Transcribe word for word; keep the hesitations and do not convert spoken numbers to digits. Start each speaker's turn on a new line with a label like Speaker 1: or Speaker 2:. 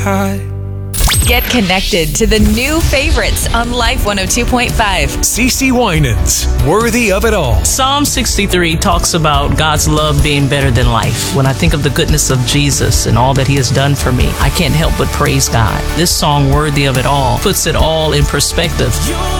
Speaker 1: high.
Speaker 2: Get connected to the new favorites on Life one oh two point five.
Speaker 1: CeCe Winans, Worthy of It All.
Speaker 3: Psalm sixty-three talks about God's love being better than life. When I think of the goodness of Jesus and all that he has done for me, I can't help but praise God. This song, Worthy of It All, puts it all in perspective.